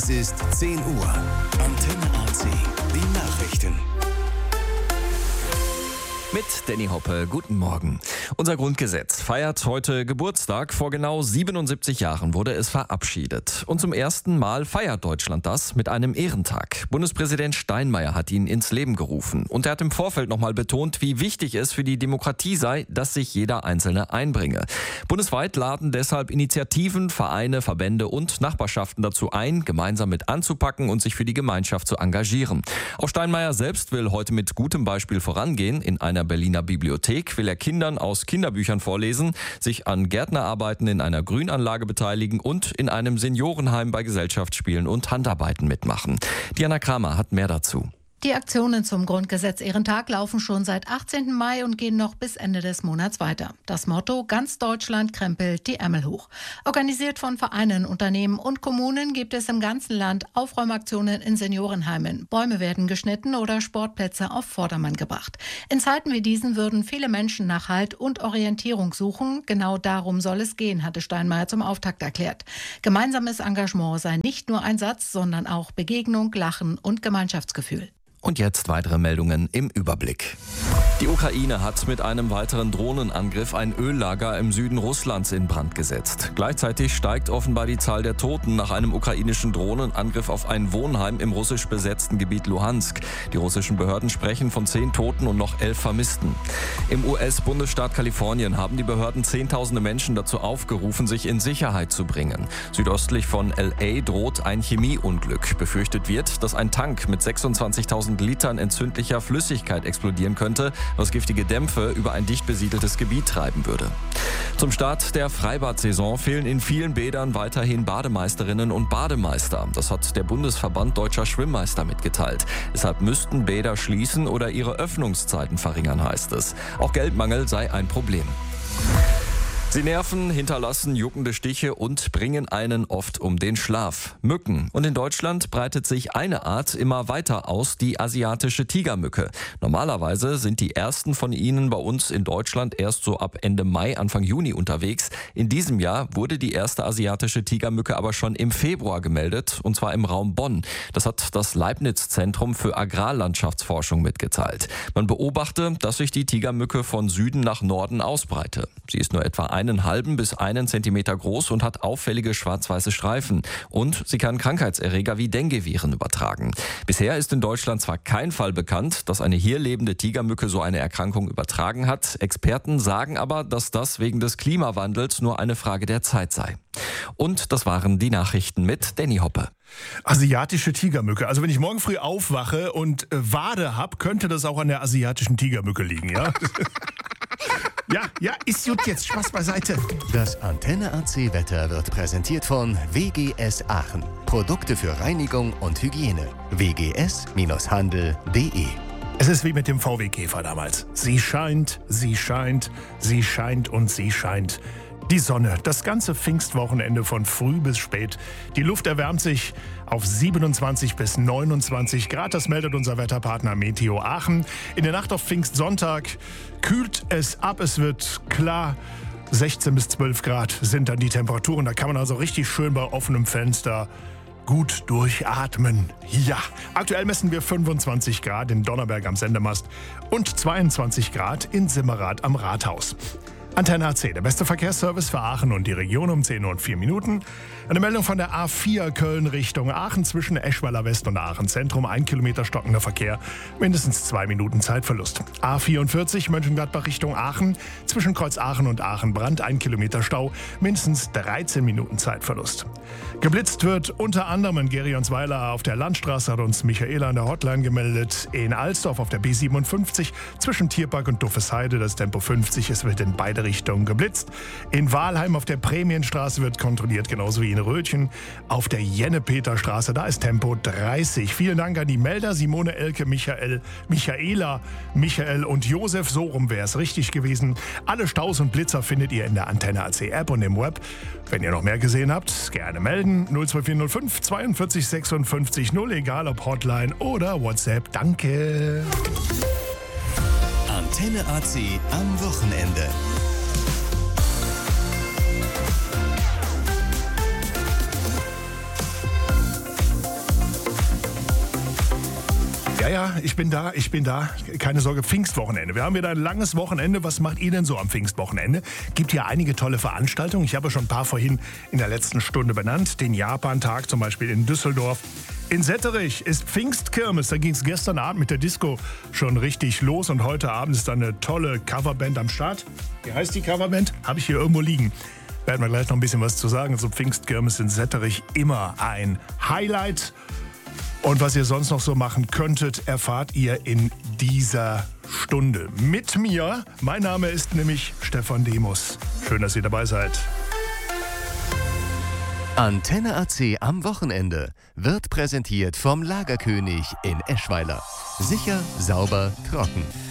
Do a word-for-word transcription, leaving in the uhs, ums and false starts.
Es ist zehn Uhr. Antenne A C. Die Nachrichten. Mit Danny Hoppe, guten Morgen. Unser Grundgesetz feiert heute Geburtstag. Vor genau siebenundsiebzig Jahren wurde es verabschiedet. Und zum ersten Mal feiert Deutschland das mit einem Ehrentag. Bundespräsident Steinmeier hat ihn ins Leben gerufen. Und er hat im Vorfeld nochmal betont, wie wichtig es für die Demokratie sei, dass sich jeder Einzelne einbringe. Bundesweit laden deshalb Initiativen, Vereine, Verbände und Nachbarschaften dazu ein, gemeinsam mit anzupacken und sich für die Gemeinschaft zu engagieren. Auch Steinmeier selbst will heute mit gutem Beispiel vorangehen. In einer Berliner Bibliothek will er Kindern aus Kinderbüchern vorlesen, sich an Gärtnerarbeiten in einer Grünanlage beteiligen und in einem Seniorenheim bei Gesellschaftsspielen und Handarbeiten mitmachen. Diana Kramer hat mehr dazu. Die Aktionen zum Grundgesetz-Ehrentag laufen schon seit achtzehnten Mai und gehen noch bis Ende des Monats weiter. Das Motto: Ganz Deutschland krempelt die Ärmel hoch. Organisiert von Vereinen, Unternehmen und Kommunen gibt es im ganzen Land Aufräumaktionen in Seniorenheimen. Bäume werden geschnitten oder Sportplätze auf Vordermann gebracht. In Zeiten wie diesen würden viele Menschen nach Halt und Orientierung suchen. Genau darum soll es gehen, hatte Steinmeier zum Auftakt erklärt. Gemeinsames Engagement sei nicht nur ein Satz, sondern auch Begegnung, Lachen und Gemeinschaftsgefühl. Und jetzt weitere Meldungen im Überblick. Die Ukraine hat mit einem weiteren Drohnenangriff ein Öllager im Süden Russlands in Brand gesetzt. Gleichzeitig steigt offenbar die Zahl der Toten nach einem ukrainischen Drohnenangriff auf ein Wohnheim im russisch besetzten Gebiet Luhansk. Die russischen Behörden sprechen von zehn Toten und noch elf Vermissten. Im U S-Bundesstaat Kalifornien haben die Behörden Zehntausende Menschen dazu aufgerufen, sich in Sicherheit zu bringen. Südöstlich von L A droht ein Chemieunglück. Befürchtet wird, dass ein Tank mit sechsundzwanzigtausend Litern entzündlicher Flüssigkeit explodieren könnte, was giftige Dämpfe über ein dicht besiedeltes Gebiet treiben würde. Zum Start der Freibad-Saison fehlen in vielen Bädern weiterhin Bademeisterinnen und Bademeister. Das hat der Bundesverband Deutscher Schwimmmeister mitgeteilt. Deshalb müssten Bäder schließen oder ihre Öffnungszeiten verringern, heißt es. Auch Geldmangel sei ein Problem. Sie nerven, hinterlassen juckende Stiche und bringen einen oft um den Schlaf. Mücken. Und in Deutschland breitet sich eine Art immer weiter aus, die asiatische Tigermücke. Normalerweise sind die ersten von ihnen bei uns in Deutschland erst so ab Ende Mai, Anfang Juni unterwegs. In diesem Jahr wurde die erste asiatische Tigermücke aber schon im Februar gemeldet, und zwar im Raum Bonn. Das hat das Leibniz-Zentrum für Agrarlandschaftsforschung mitgeteilt. Man beobachte, dass sich die Tigermücke von Süden nach Norden ausbreite. Sie ist nur etwa einen halben bis einen Zentimeter groß und hat auffällige schwarz-weiße Streifen. Und sie kann Krankheitserreger wie Dengue-Viren übertragen. Bisher ist in Deutschland zwar kein Fall bekannt, dass eine hier lebende Tigermücke so eine Erkrankung übertragen hat. Experten sagen aber, dass das wegen des Klimawandels nur eine Frage der Zeit sei. Und das waren die Nachrichten mit Danny Hoppe. Asiatische Tigermücke. Also wenn ich morgen früh aufwache und äh, Wade habe, könnte das auch an der asiatischen Tigermücke liegen, ja? Ja, ja, ist gut jetzt. Spaß beiseite. Das Antenne A C Wetter wird präsentiert von W G S Aachen. Produkte für Reinigung und Hygiene. w g s Handel punkt d e. Es ist wie mit dem V W-Käfer damals. Sie scheint, sie scheint, sie scheint und sie scheint. Die Sonne, das ganze Pfingstwochenende von früh bis spät. Die Luft erwärmt sich auf siebenundzwanzig bis neunundzwanzig Grad. Das meldet unser Wetterpartner Meteo Aachen. In der Nacht auf Pfingstsonntag kühlt es ab. Es wird klar. sechzehn bis zwölf Grad sind dann die Temperaturen. Da kann man also richtig schön bei offenem Fenster gut durchatmen. Ja, aktuell messen wir fünfundzwanzig Grad in Donnerberg am Sendemast und zweiundzwanzig Grad in Simmerath am Rathaus. Antenne A C, der beste Verkehrsservice für Aachen und die Region um zehn Uhr und vier Minuten. Eine Meldung von der A vier Köln Richtung Aachen zwischen Eschweiler West und Aachen Zentrum. Ein Kilometer stockender Verkehr, mindestens zwei Minuten Zeitverlust. A vierundvierzig Mönchengladbach Richtung Aachen zwischen Kreuz Aachen und Aachen-Brand. Ein Kilometer Stau, mindestens dreizehn Minuten Zeitverlust. Geblitzt wird unter anderem in Gerionsweiler auf der Landstraße, hat uns Michaela an der Hotline gemeldet. In Alsdorf auf der B siebenundfünfzig zwischen Tierpark und Duffesheide das Tempo fünfzig. Es wird in beide Richtungen geblitzt. In Wahlheim auf der Prämienstraße wird kontrolliert, genauso wie in Rötchen. Auf der Jenne-Peter-Straße, da ist Tempo dreißig. Vielen Dank an die Melder, Simone, Elke, Michael, Michaela, Michael und Josef. So rum wäre es richtig gewesen. Alle Staus und Blitzer findet ihr in der Antenne A C App und im Web. Wenn ihr noch mehr gesehen habt, gerne melden. null zwei vier null fünf zweiundvierzig sechsundfünfzig null, egal ob Hotline oder WhatsApp. Danke. Antenne A C am Wochenende. ja, ich bin da, ich bin da. Keine Sorge, Pfingstwochenende. Wir haben wieder ein langes Wochenende. Was macht ihr denn so am Pfingstwochenende? Gibt ja einige tolle Veranstaltungen. Ich habe schon ein paar vorhin in der letzten Stunde benannt. Den Japantag zum Beispiel in Düsseldorf. In Setterich ist Pfingstkirmes. Da ging es gestern Abend mit der Disco schon richtig los. Und heute Abend ist dann eine tolle Coverband am Start. Wie heißt die Coverband? Habe ich hier irgendwo liegen. Werden wir gleich noch ein bisschen was zu sagen. So Pfingstkirmes in Setterich immer ein Highlight. Und was ihr sonst noch so machen könntet, erfahrt ihr in dieser Stunde. Mit mir, mein Name ist nämlich Stefan Demus. Schön, dass ihr dabei seid. Antenne A C am Wochenende wird präsentiert vom Lagerkönig in Eschweiler. Sicher, sauber, trocken.